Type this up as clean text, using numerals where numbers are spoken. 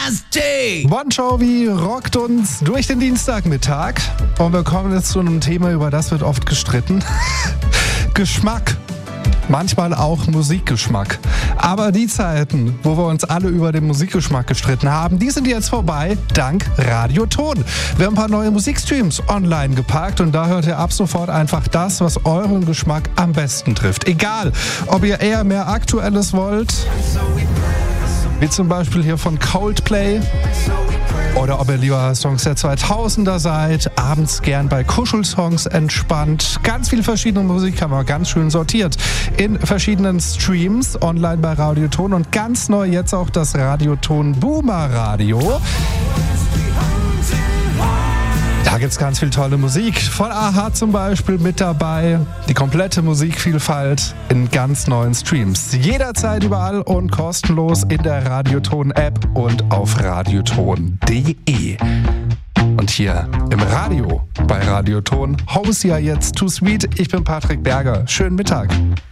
Bon Jovi rockt uns durch den Dienstagmittag und wir kommen jetzt zu einem Thema, über das wird oft gestritten. Geschmack. Manchmal auch Musikgeschmack. Aber die Zeiten, wo wir uns alle über den Musikgeschmack gestritten haben, die sind jetzt vorbei, dank Radioton. Wir haben ein paar neue Musikstreams online geparkt und da hört ihr ab sofort einfach das, was euren Geschmack am besten trifft. Egal, ob ihr eher mehr Aktuelles wollt, wie zum Beispiel hier von Coldplay, oder ob ihr lieber Songs der 2000er seid, abends gern bei Kuschelsongs entspannt. Ganz viel verschiedene Musik haben wir ganz schön sortiert in verschiedenen Streams online bei Radioton und ganz neu jetzt auch das Radioton Boomer Radio. Da gibt's ganz viel tolle Musik. Von a-ha zum Beispiel mit dabei. Die komplette Musikvielfalt in ganz neuen Streams. Jederzeit überall und kostenlos in der Radioton-App und auf radioton.de. Und hier im Radio bei Radioton, Host ja jetzt Too Sweet. Ich bin Patrick Berger. Schönen Mittag.